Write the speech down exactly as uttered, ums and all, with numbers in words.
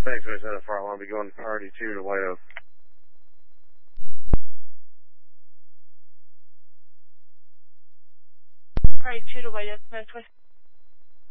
Thanks, I said far. I want to be going R D two to White Oak. R D two to White Oak, Northwest.